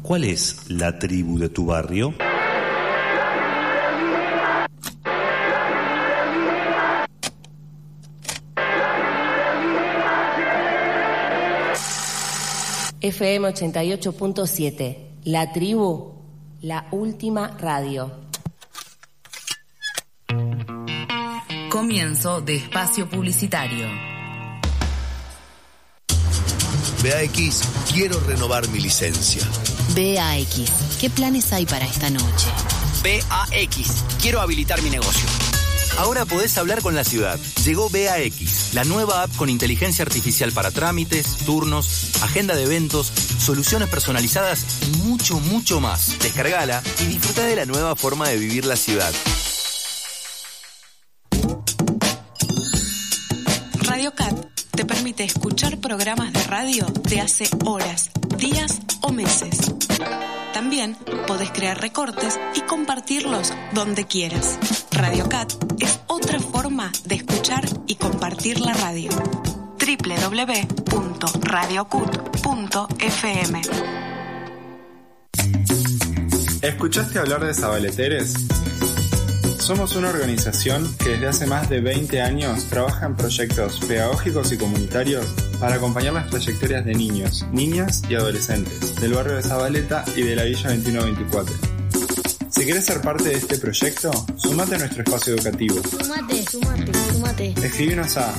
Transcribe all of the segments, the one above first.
¿Cuál es la tribu de tu barrio? FM 88.7, La Tribu, la última radio. Comienzo de espacio publicitario. BAX, quiero renovar mi licencia. BAX, ¿qué planes hay para esta noche? BAX, quiero habilitar mi negocio. Ahora podés hablar con la ciudad. Llegó BAX, la nueva app con inteligencia artificial para trámites, turnos, agenda de eventos, soluciones personalizadas y mucho, mucho más. Descargala y disfruta de la nueva forma de vivir la ciudad. Radio Cat te permite escuchar programas de radio de hace horas, días o meses. También podés crear recortes y compartirlos donde quieras. Radio Cat es otra forma de escuchar y compartir la radio. www.radiocut.fm. ¿Escuchaste hablar de Sabaleteres? Somos una organización que desde hace más de 20 años trabaja en proyectos pedagógicos y comunitarios para acompañar las trayectorias de niños, niñas y adolescentes del barrio de Zabaleta y de la Villa 2124. Si querés ser parte de este proyecto, sumate a nuestro espacio educativo. Sumate. Escribinos a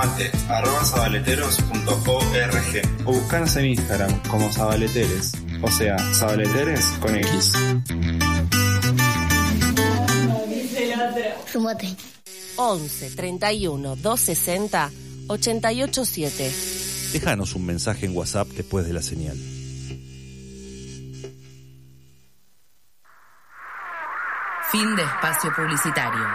sumate@zabaleteros.org o buscanos en Instagram como Sabaleteres, o sea, Sabaleteres con X. Sumate. 11 31 260 887. Déjanos un mensaje en WhatsApp después de la señal. Fin de espacio publicitario.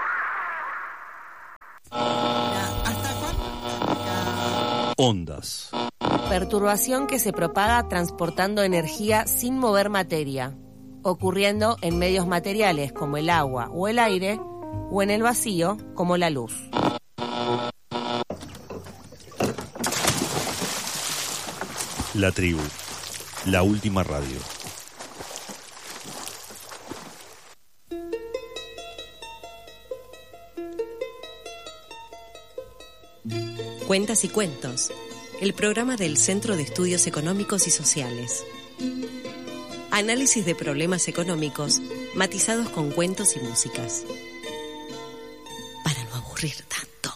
Ondas. Perturbación que se propaga transportando energía sin mover materia, ocurriendo en medios materiales como el agua o el aire, o en el vacío como la luz. La Tribu, la última radio. Cuentas y Cuentos, el programa del Centro de Estudios Económicos y Sociales. Análisis de problemas económicos matizados con cuentos y músicas. Para no aburrir tanto.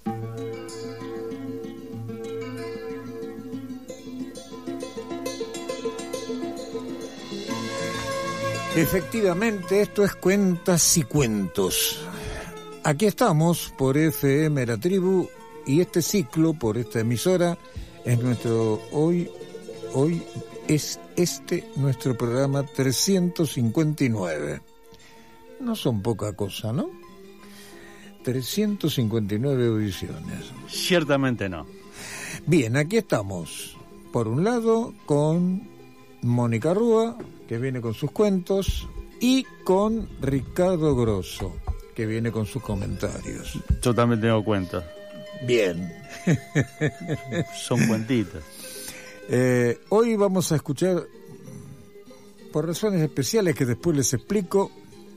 Efectivamente, esto es Cuentas y Cuentos. Aquí estamos por FM La Tribu y este ciclo por esta emisora es nuestro hoy es nuestro programa 359. No son poca cosa, ¿no? 359 audiciones. Ciertamente no. Bien, aquí estamos. Por un lado con Mónica Rúa, que viene con sus cuentos, y con Ricardo Grosso, que viene con sus comentarios. Yo también tengo cuentos. Bien. Son cuentitas. Hoy vamos a escuchar, por razones especiales que después les explico.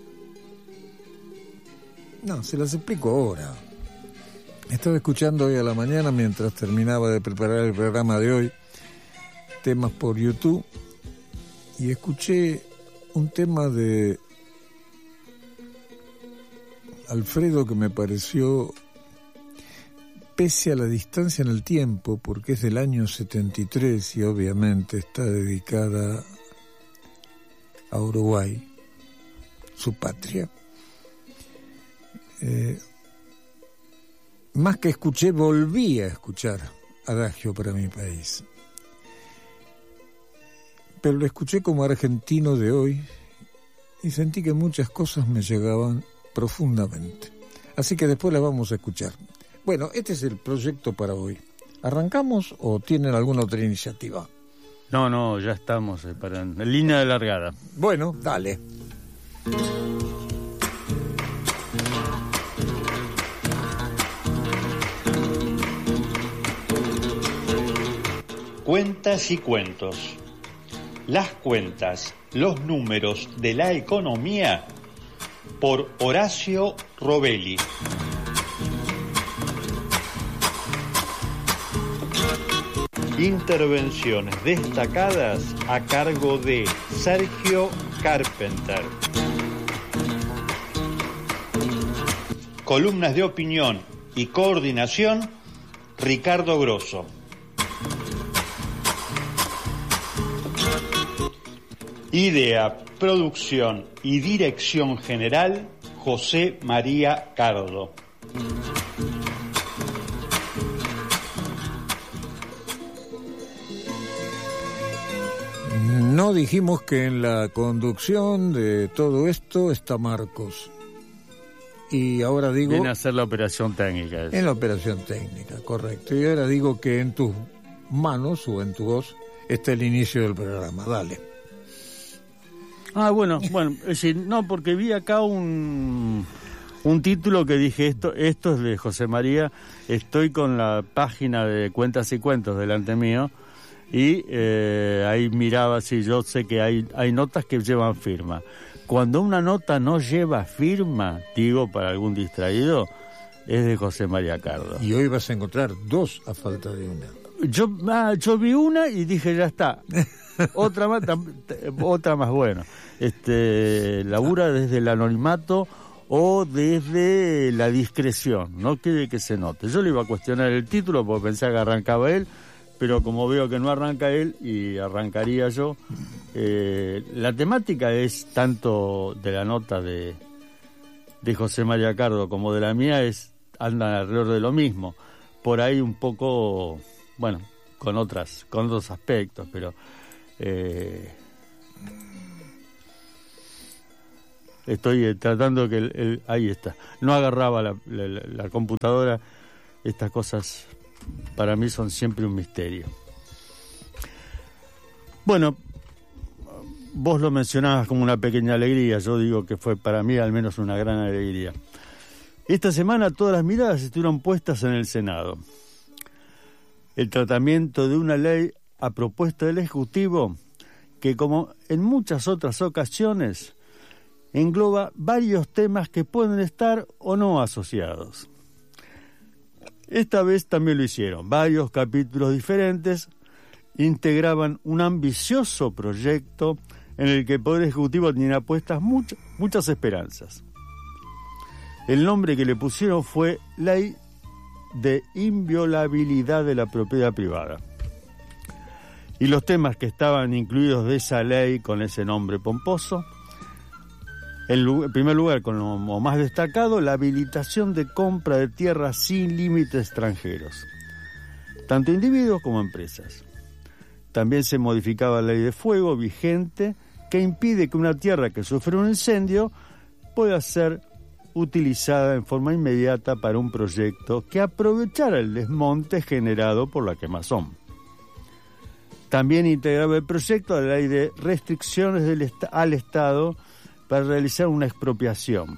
No, se las explico ahora. Estaba escuchando hoy a la mañana, mientras terminaba de preparar el programa de hoy, temas por YouTube, y escuché un tema de Alfredo que me pareció, pese a la distancia en el tiempo, porque es del año 73 y obviamente está dedicada a Uruguay, su patria. Más que escuché, volví a escuchar Adagio para mi país. Pero lo escuché como argentino de hoy y sentí que muchas cosas me llegaban profundamente. Así que después las vamos a escuchar. Bueno, este es el proyecto para hoy. ¿Arrancamos o tienen alguna otra iniciativa? No, ya estamos en línea de largada. Bueno, dale. Cuentas y Cuentos. las cuentas, los números de la economía por Horacio Robelli. Intervenciones destacadas a cargo de Sergio Carpenter. Columnas de opinión y coordinación, Ricardo Grosso. Idea, producción y dirección general, José María Cardo. No dijimos que en la conducción de todo esto está Marcos. Y ahora digo... Viene a hacer la operación técnica. En la operación técnica, correcto. Y ahora digo que en tus manos o en tu voz está el inicio del programa. Dale. Bueno, es decir, no, porque vi acá un título que dije, esto es de José María, estoy con la página de Cuentas y Cuentos delante mío, y ahí miraba, sí, yo sé que hay notas que llevan firma. Cuando una nota no lleva firma, digo, para algún distraído, es de José María Cardo. Y hoy vas a encontrar dos a falta de una. Yo vi una y dije, ya está. Otra más, bueno. Labura desde el anonimato o desde la discreción, no quiere que se note. Yo le iba a cuestionar el título porque pensé que arrancaba él, pero como veo que no arranca él y arrancaría yo, la temática es tanto de la nota de José María Cardo como de la mía, andan alrededor de lo mismo, por ahí un poco, bueno, con otros aspectos, pero estoy tratando que ahí está, no agarraba la computadora. Estas cosas para mí son siempre un misterio. Bueno, vos lo mencionabas como una pequeña alegría, yo digo que fue para mí al menos una gran alegría. Esta semana todas las miradas estuvieron puestas en el Senado. El tratamiento de una ley a propuesta del Ejecutivo que, como en muchas otras ocasiones, engloba varios temas que pueden estar o no asociados. Esta vez también lo hicieron. Varios capítulos diferentes integraban un ambicioso proyecto en el que el Poder Ejecutivo tenía puestas muchas esperanzas. El nombre que le pusieron fue Ley de Inviolabilidad de la Propiedad Privada. Y los temas que estaban incluidos de esa ley con ese nombre pomposo, en primer lugar, con lo más destacado, la habilitación de compra de tierras sin límites extranjeros, tanto individuos como empresas. También se modificaba la ley de fuego vigente que impide que una tierra que sufre un incendio pueda ser utilizada en forma inmediata para un proyecto que aprovechara el desmonte generado por la quemazón. También integraba el proyecto a la ley de restricciones al Estado para realizar una expropiación.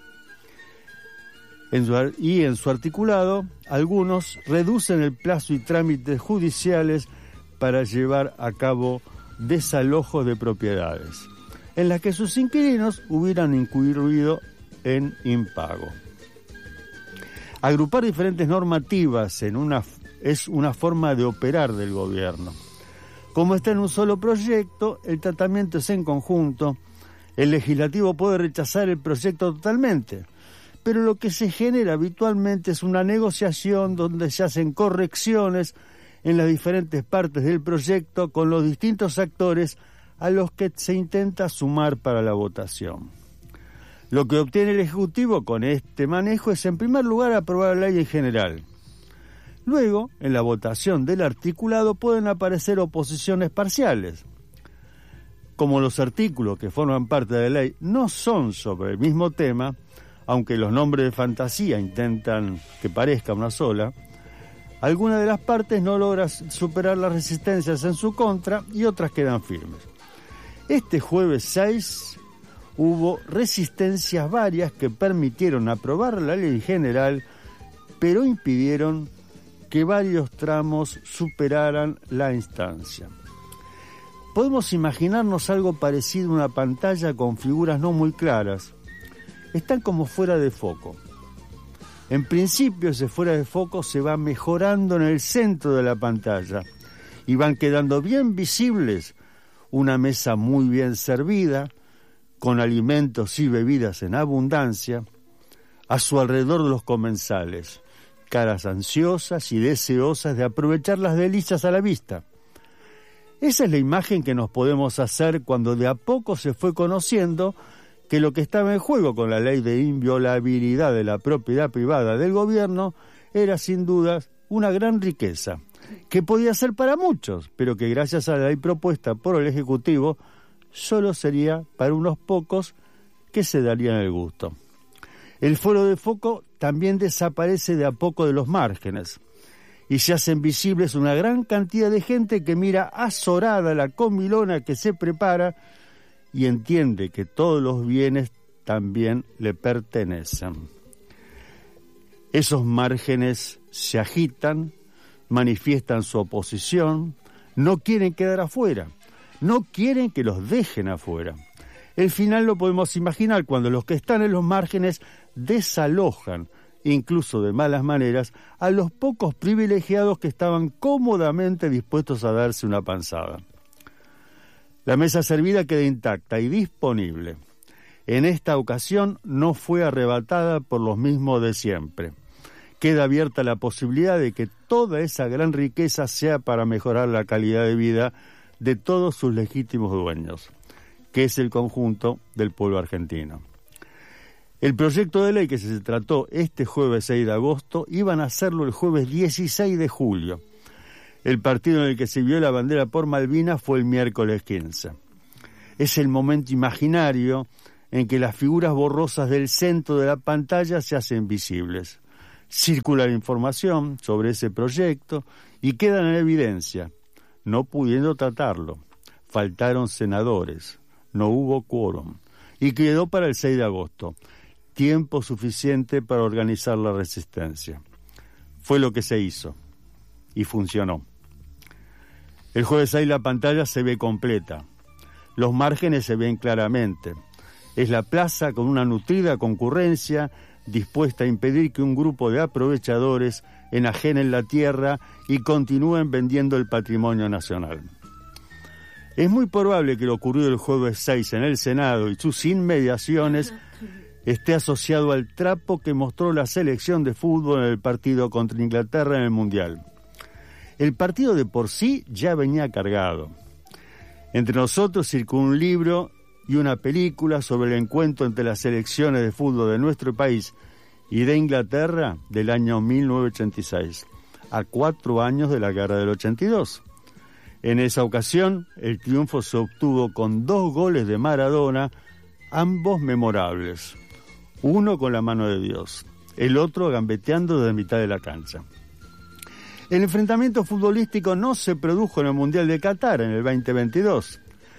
En su articulado, algunos reducen el plazo y trámites judiciales para llevar a cabo desalojos de propiedades, en las que sus inquilinos hubieran incurrido en impago. Agrupar diferentes normativas es una forma de operar del gobierno. Como está en un solo proyecto, el tratamiento es en conjunto. El legislativo puede rechazar el proyecto totalmente, pero lo que se genera habitualmente es una negociación donde se hacen correcciones en las diferentes partes del proyecto con los distintos actores a los que se intenta sumar para la votación. Lo que obtiene el Ejecutivo con este manejo es, en primer lugar, aprobar la ley en general. Luego, en la votación del articulado pueden aparecer oposiciones parciales. Como los artículos que forman parte de la ley no son sobre el mismo tema, aunque los nombres de fantasía intentan que parezca una sola, alguna de las partes no logra superar las resistencias en su contra y otras quedan firmes. Este jueves 6 hubo resistencias varias que permitieron aprobar la ley en general, pero impidieron que varios tramos superaran la instancia. podemos imaginarnos algo parecido a una pantalla con figuras no muy claras. Están como fuera de foco. En principio, ese fuera de foco se va mejorando en el centro de la pantalla y van quedando bien visibles una mesa muy bien servida, con alimentos y bebidas en abundancia, a su alrededor de los comensales, caras ansiosas y deseosas de aprovechar las delicias a la vista. Esa es la imagen que nos podemos hacer cuando de a poco se fue conociendo que lo que estaba en juego con la ley de inviolabilidad de la propiedad privada del gobierno era sin duda una gran riqueza, que podía ser para muchos, pero que gracias a la ley propuesta por el Ejecutivo solo sería para unos pocos que se darían el gusto. El fuero de foco también desaparece de a poco de los márgenes y se hacen visibles una gran cantidad de gente que mira azorada la comilona que se prepara y entiende que todos los bienes también le pertenecen. Esos márgenes se agitan, manifiestan su oposición, no quieren quedar afuera, no quieren que los dejen afuera. El final lo podemos imaginar cuando los que están en los márgenes desalojan, incluso de malas maneras, a los pocos privilegiados que estaban cómodamente dispuestos a darse una panzada. La mesa servida queda intacta y disponible. En esta ocasión no fue arrebatada por los mismos de siempre. Queda abierta la posibilidad de que toda esa gran riqueza sea para mejorar la calidad de vida de todos sus legítimos dueños, que es el conjunto del pueblo argentino. El proyecto de ley que se trató este jueves 6 de agosto iban a hacerlo el jueves 16 de julio. El partido en el que se vio la bandera por Malvinas fue el miércoles 15. Es el momento imaginario en que las figuras borrosas del centro de la pantalla se hacen visibles. Circula la información sobre ese proyecto y quedan en evidencia, no pudiendo tratarlo. Faltaron senadores, no hubo quórum y quedó para el 6 de agosto, tiempo suficiente para organizar la resistencia. Fue lo que se hizo y funcionó. El jueves 6 la pantalla se ve completa, los márgenes se ven claramente. Es la plaza con una nutrida concurrencia dispuesta a impedir que un grupo de aprovechadores enajenen la tierra y continúen vendiendo el patrimonio nacional. Es muy probable que lo ocurrido el jueves 6 en el Senado y sus inmediaciones esté asociado al trapo que mostró la selección de fútbol en el partido contra Inglaterra en el Mundial. El partido de por sí ya venía cargado. Entre nosotros circuló un libro y una película sobre el encuentro entre las selecciones de fútbol de nuestro país y de Inglaterra del año 1986, a 4 años de la guerra del 82. En esa ocasión, el triunfo se obtuvo con 2 goles de Maradona, ambos memorables. Uno con la mano de Dios, el otro gambeteando desde mitad de la cancha. El enfrentamiento futbolístico no se produjo en el Mundial de Qatar en el 2022.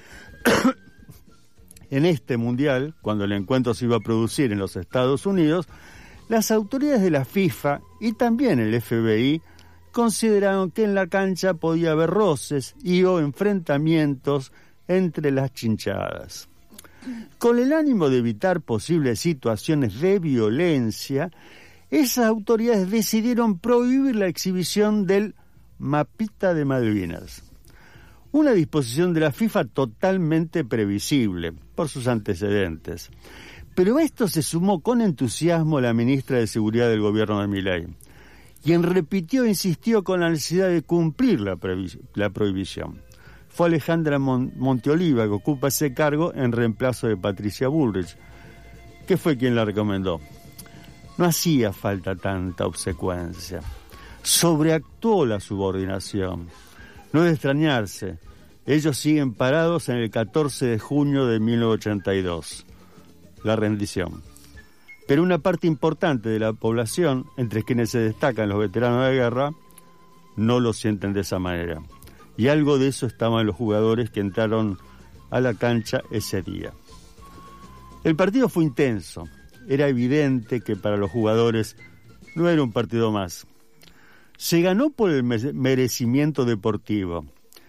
En este Mundial, cuando el encuentro se iba a producir en los Estados Unidos, las autoridades de la FIFA y también el FBI consideraron que en la cancha podía haber roces y o enfrentamientos entre las chinchadas. Con el ánimo de evitar posibles situaciones de violencia, esas autoridades decidieron prohibir la exhibición del mapita de Malvinas. Una disposición de la FIFA totalmente previsible por sus antecedentes. Pero a esto se sumó con entusiasmo la ministra de Seguridad del gobierno de Milei, quien repitió e insistió con la necesidad de cumplir la prohibición. Fue Alejandra Monteoliva, que ocupa ese cargo en reemplazo de Patricia Bullrich, que fue quien la recomendó. No hacía falta tanta obsecuencia. Sobreactuó la subordinación. No es de extrañarse. Ellos siguen parados en el 14 de junio de 1982. La rendición. Pero una parte importante de la población, entre quienes se destacan los veteranos de guerra, no lo sienten de esa manera. Y algo de eso estaban en los jugadores que entraron a la cancha ese día. El partido fue intenso. Era evidente que para los jugadores no era un partido más. Se ganó por el merecimiento deportivo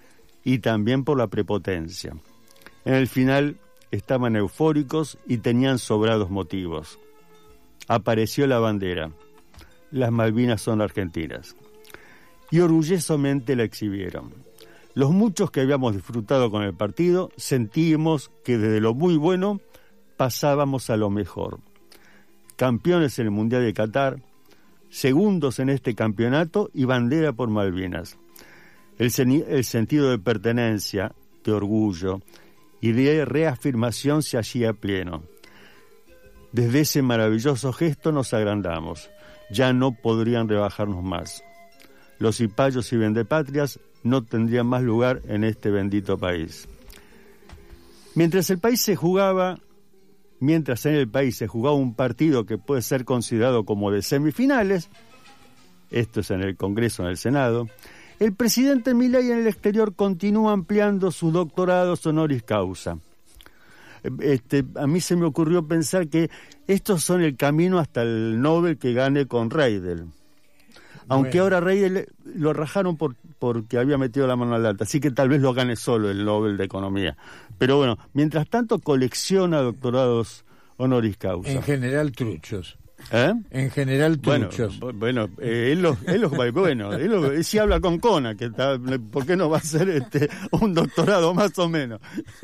y también por la prepotencia. En el final estaban eufóricos y tenían sobrados motivos. Apareció la bandera. Las Malvinas son argentinas. Y orgullosamente la exhibieron. Los muchos que habíamos disfrutado con el partido sentimos que desde lo muy bueno pasábamos a lo mejor. Campeones en el Mundial de Qatar, segundos en este campeonato y bandera por Malvinas. El sentido de pertenencia, de orgullo y de reafirmación se hacía pleno. Desde ese maravilloso gesto nos agrandamos. Ya no podrían rebajarnos más. Los cipayos y vendepatrias no tendrían más lugar en este bendito país. Mientras en el país se jugaba un partido que puede ser considerado como de semifinales, esto es en el Congreso, en el Senado, el presidente Milei en el exterior continúa ampliando sus doctorados honoris causa. A mí se me ocurrió pensar que estos son el camino hasta el Nobel que gane con Reidel. Aunque ahora Reidel lo rajaron porque había metido la mano al alta, así que tal vez lo gane solo el Nobel de Economía. Pero bueno, mientras tanto colecciona doctorados honoris causa. En general truchos. En general truchos. Bueno, él sí habla con Cona, que está, ¿por qué no va a ser un doctorado más o menos?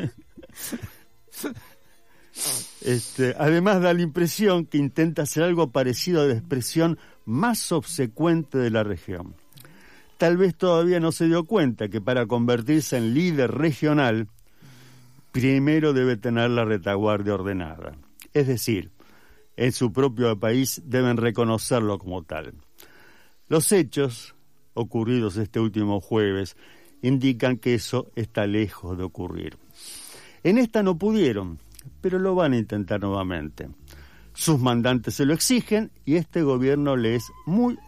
Además da la impresión que intenta hacer algo parecido a la expresión más obsecuente de la región. Tal vez todavía no se dio cuenta que para convertirse en líder regional, primero debe tener la retaguardia ordenada. Es decir, en su propio país deben reconocerlo como tal. Los hechos ocurridos este último jueves indican que eso está lejos de ocurrir. En esta no pudieron, pero lo van a intentar nuevamente. Sus mandantes se lo exigen y este gobierno le es muy